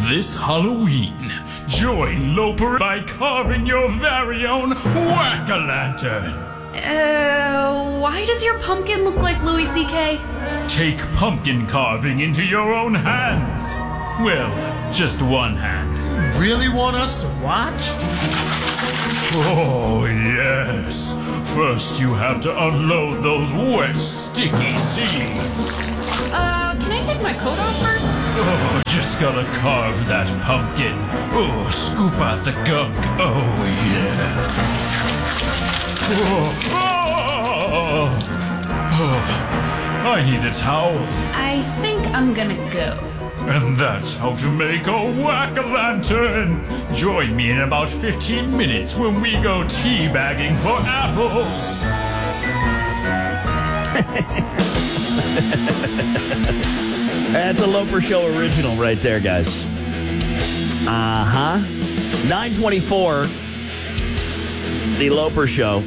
This Halloween, join Loper by carving your very own Whack-A-Lantern. Why does your pumpkin look like Louis C.K.? Take pumpkin carving into your own hands. Well, just one hand. You really want us to watch? Oh, yes. First, you have to unload those wet, sticky seeds. Can I take my coat off first? Oh, just gotta carve that pumpkin. Oh, scoop out the gunk. Oh, yeah. Oh, I need a towel. I think I'm gonna go. And that's how to make a Whack-A-Lantern. Join me in about 15 minutes when we go teabagging for apples. That's a Loper Show original right there, guys. 9:24, the Loper Show.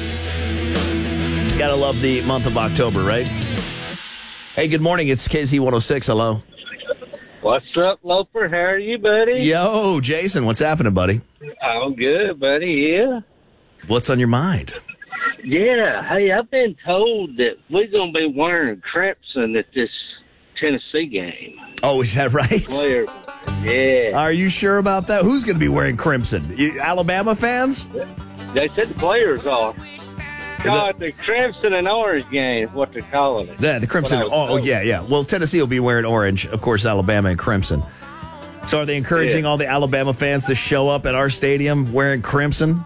Gotta love the month of October, right? Hey, good morning. It's KZ106. Hello. What's up, Loper? How are you, buddy? Yo, Jason. What's happening, buddy? I'm good, buddy. Yeah. What's on your mind? Yeah. Hey, I've been told that we're going to be wearing crimson at this Tennessee game. Oh, is that right? Player. Yeah. Are you sure about that? Who's going to be wearing crimson? Alabama fans? They said the players are. No, the crimson and orange game is what they're calling it. Yeah, the crimson. Oh, yeah. Well, Tennessee will be wearing orange. Of course, Alabama and crimson. So are they encouraging all the Alabama fans to show up at our stadium wearing crimson?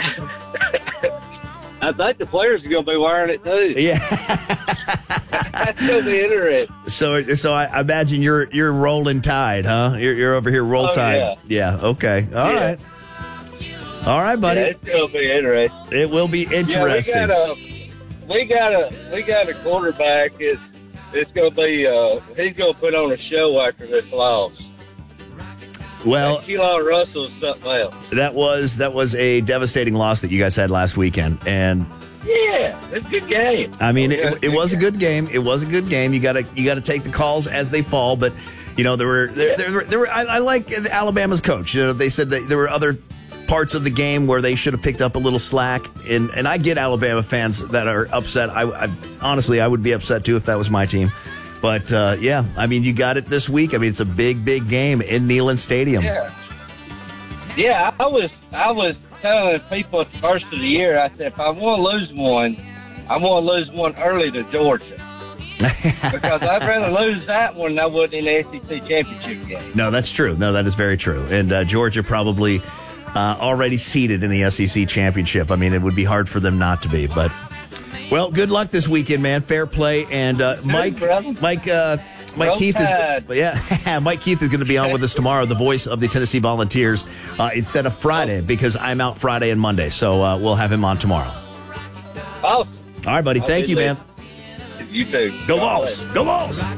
I think the players are going to be wearing it, too. Yeah. That's going to be interesting. So I imagine you're rolling tide, huh? You're over here roll tide. Yeah, okay. All right. All right, buddy. Yeah, it's going to be interesting. It will be interesting. Yeah, we got a quarterback. It's going to be he's going to put on a show after this loss. Well, Keelan Russell's something else. That was a devastating loss that you guys had last weekend, and yeah, it's a good game. I mean, it was a good game. It was a good game. You got to take the calls as they fall, but you know there were. I like Alabama's coach. You know, they said that there were other parts of the game where they should have picked up a little slack, and I get Alabama fans that are upset. I honestly, I would be upset too if that was my team. But yeah, I mean, you got it this week. I mean, it's a big game in Neyland Stadium. Yeah. I was telling people at the first of the year, I said, if I want to lose one, I want to lose one early to Georgia. Because I'd rather lose that one than I would in the SEC championship game. No, that's true. No, that is very true. And Georgia probably already seeded in the SEC championship. I mean, it would be hard for them not to be. But, well, good luck this weekend, man. Fair play. And Mike Keith is Mike Keith is going to be on with us tomorrow, the voice of the Tennessee Volunteers, instead of Friday because I'm out Friday and Monday. So we'll have him on tomorrow. Awesome. All right, buddy. Thank you, man. You too. Go Vols. Go Vols. The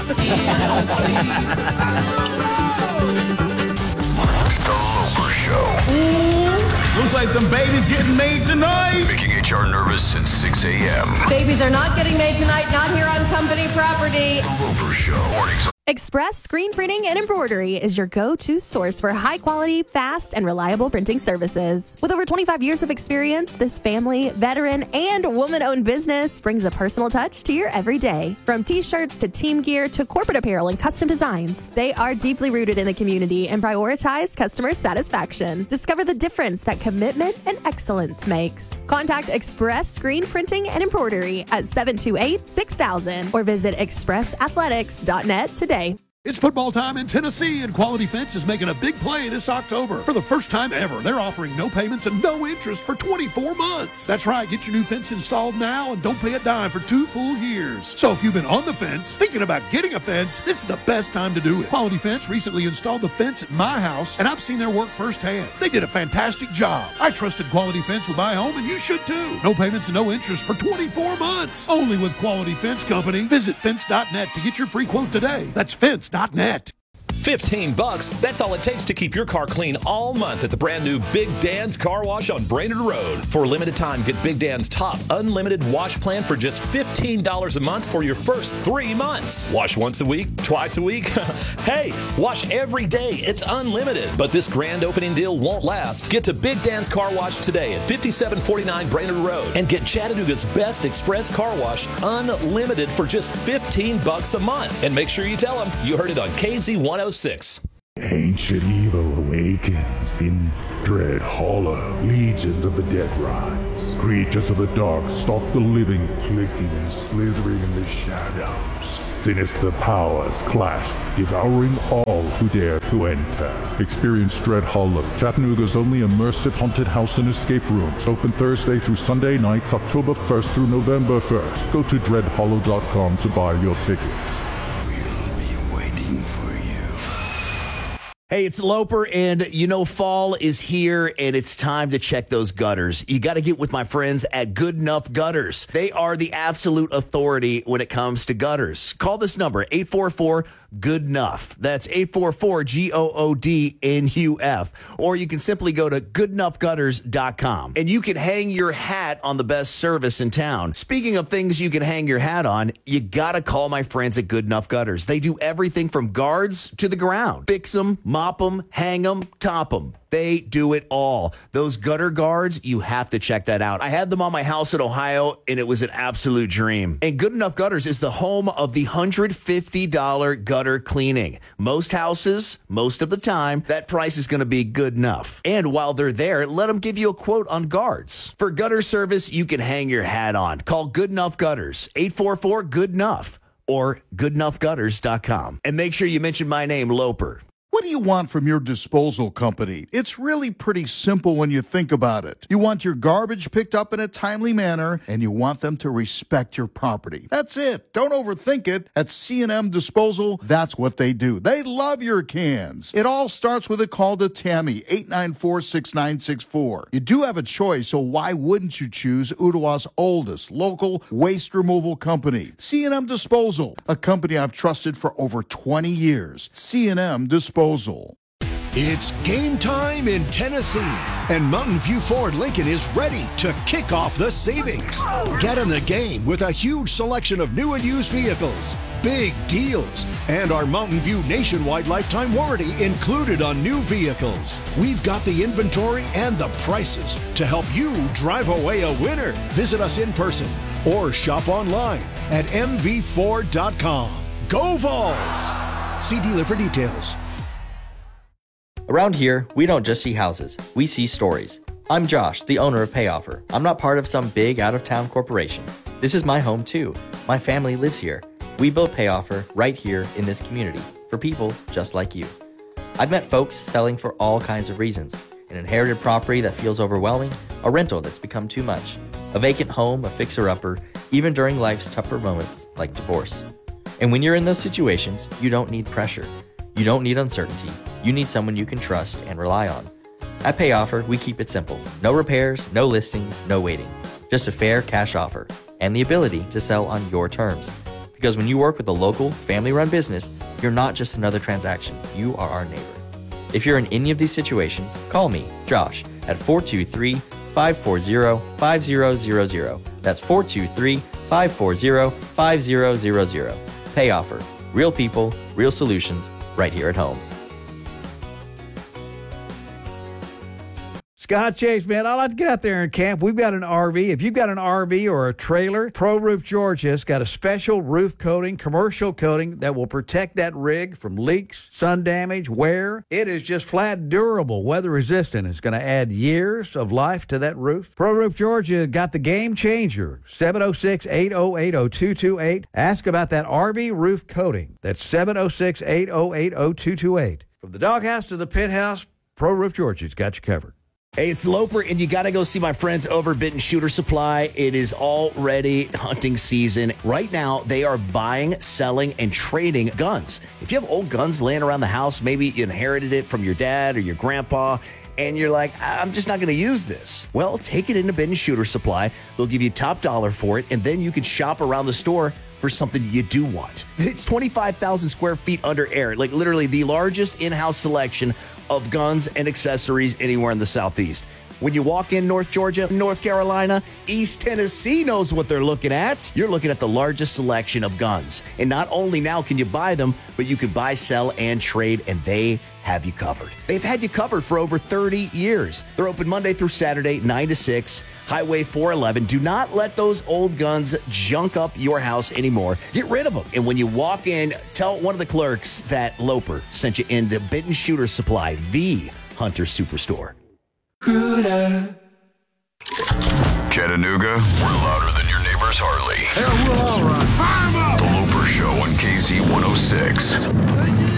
Loper Show. Looks like some babies getting made tonight. Making HR nervous since 6 a.m. Babies are not getting made tonight, not here on company property. The Loper Show. Mornings. Express Screen Printing and Embroidery is your go-to source for high-quality, fast, and reliable printing services. With over 25 years of experience, this family, veteran, and woman-owned business brings a personal touch to your everyday. From T-shirts to team gear to corporate apparel and custom designs, they are deeply rooted in the community and prioritize customer satisfaction. Discover the difference that commitment and excellence makes. Contact Express Screen Printing and Embroidery at 728-6000 or visit expressathletics.net today. It's football time in Tennessee, and Quality Fence is making a big play this October. For the first time ever, they're offering no payments and no interest for 24 months. That's right, get your new fence installed now and don't pay a dime for 2 full years. So if you've been on the fence, thinking about getting a fence, this is the best time to do it. Quality Fence recently installed the fence at my house, and I've seen their work firsthand. They did a fantastic job. I trusted Quality Fence with my home, and you should too. No payments and no interest for 24 months. Only with Quality Fence Company. Visit fence.net to get your free quote today. That's fence.net. $15, that's all it takes to keep your car clean all month at the brand new Big Dan's Car Wash on Brainerd Road. For a limited time, get Big Dan's top unlimited wash plan for just $15 a month for your first 3 months. Wash once a week, twice a week. Hey, wash every day. It's unlimited. But this grand opening deal won't last. Get to Big Dan's Car Wash today at 5749 Brainerd Road and get Chattanooga's best express car wash unlimited for just $15 a month. And make sure you tell them you heard it on KZ 106. Ancient evil awakens in Dread Hollow. Legions of the dead rise. Creatures of the dark stalk the living, clicking and slithering in the shadows. Sinister powers clash, devouring all who dare to enter. Experience Dread Hollow, Chattanooga's only immersive haunted house and escape rooms. Open Thursday through Sunday nights, October 1st through November 1st. Go to dreadhollow.com to buy your tickets. We'll be waiting for you. Hey, it's Loper, and you know fall is here, and it's time to check those gutters. You got to get with my friends at Good Enough Gutters. They are the absolute authority when it comes to gutters. Call this number, 844-GOOD-NUFF. That's 844-GOODNUF. Or you can simply go to goodenoughgutters.com, and you can hang your hat on the best service in town. Speaking of things you can hang your hat on, you got to call my friends at Good Enough Gutters. They do everything from guards to the ground. Fix them, mop them, hang them, top them. They do it all. Those gutter guards, you have to check that out. I had them on my house in Ohio, and it was an absolute dream. And Good Enough Gutters is the home of the $150 gutter cleaning. Most houses, most of the time, that price is going to be good enough. And while they're there, let them give you a quote on guards. For gutter service, you can hang your hat on. Call Good Enough Gutters, 844-GOOD-NUFF, or goodenoughgutters.com. And make sure you mention my name, Loper. What do you want from your disposal company? It's really pretty simple when you think about it. You want your garbage picked up in a timely manner, and you want them to respect your property. That's it. Don't overthink it. At C&M Disposal, that's what they do. They love your cans. It all starts with a call to Tammy, 894-6964. You do have a choice, so why wouldn't you choose Ottawa's oldest local waste removal company? C&M Disposal, a company I've trusted for over 20 years. C&M Disposal. It's game time in Tennessee, and Mountain View Ford Lincoln is ready to kick off the savings. Get in the game with a huge selection of new and used vehicles, big deals, and our Mountain View nationwide lifetime warranty included on new vehicles. We've got the inventory and the prices to help you drive away a winner. Visit us in person or shop online at mvford.com. Go Vols! See dealer for details. Around here, we don't just see houses, we see stories. I'm Josh, the owner of PayOffer. I'm not part of some big out-of-town corporation. This is my home too. My family lives here. We built PayOffer right here in this community for people just like you. I've met folks selling for all kinds of reasons. An inherited property that feels overwhelming, a rental that's become too much, a vacant home, a fixer-upper, even during life's tougher moments like divorce. And when you're in those situations, you don't need pressure. You don't need uncertainty. You need someone you can trust and rely on. At PayOffer, we keep it simple. No repairs, no listings, no waiting. Just a fair cash offer and the ability to sell on your terms. Because when you work with a local, family-run business, you're not just another transaction. You are our neighbor. If you're in any of these situations, call me, Josh, at 423-540-5000. That's 423-540-5000. PayOffer. Real people, real solutions, right here at home. Scott Chase, man, I like to get out there and camp. We've got an RV. If you've got an RV or a trailer, Pro Roof Georgia's got a special roof coating, commercial coating that will protect that rig from leaks, sun damage, wear. It is just flat durable, weather resistant. It's going to add years of life to that roof. Pro Roof Georgia got the game changer, 706-808-0228. Ask about that RV roof coating. That's 706-808-0228. From the doghouse to the penthouse, Pro Roof Georgia's got you covered. Hey, it's Loper, and you got to go see my friends over at Benton Shooter Supply. It is already hunting season. Right now, they are buying, selling, and trading guns. If you have old guns laying around the house, maybe you inherited it from your dad or your grandpa, and you're like, I'm just not going to use this. Well, take it into Benton Shooter Supply. They'll give you top dollar for it, and then you can shop around the store for something you do want. It's 25,000 square feet under air, like literally the largest in-house selection of guns and accessories anywhere in the Southeast. When you walk in North Georgia, North Carolina, East Tennessee knows what they're looking at. You're looking at the largest selection of guns. And not only now can you buy them, but you can buy, sell, and trade, and they have you covered. They've had you covered for over 30 years. They're open Monday through Saturday, 9 to 6, Highway 411. Do not let those old guns junk up your house anymore. Get rid of them. And when you walk in, tell one of the clerks that Loper sent you into Benton Shooter Supply, the Hunter Superstore. Chattanooga, we're louder than your neighbor's Harley. Hell, we're all right. Fire 'em up! The Loper Show on KZ 106.